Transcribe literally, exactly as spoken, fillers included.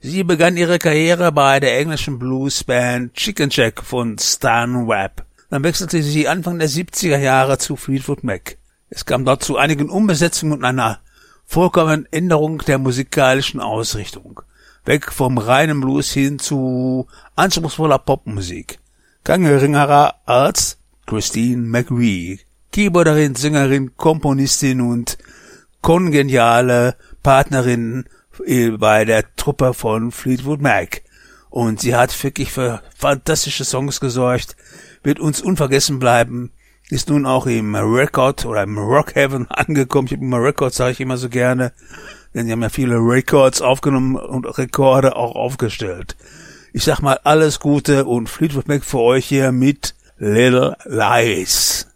Sie begann ihre Karriere bei der englischen Bluesband Chicken Shack von Stan Webb. Dann wechselte sie Anfang der siebziger Jahre zu Fleetwood Mac. Es kam dort zu einigen Umbesetzungen und einer vollkommenen Änderung der musikalischen Ausrichtung. Weg vom reinen Blues hin zu anspruchsvoller Popmusik. Kein geringerer als Christine McVie, Keyboarderin, Sängerin, Komponistin und kongeniale Partnerin bei der Truppe von Fleetwood Mac. Und sie hat wirklich für fantastische Songs gesorgt, wird uns unvergessen bleiben, ist nun auch im Record oder im Rock Heaven angekommen. Ich habe immer Records, sage ich immer so gerne, denn sie haben ja viele Records aufgenommen und Rekorde auch aufgestellt. Ich sag mal alles Gute und Fleetwood Mac für euch hier mit Little Lies.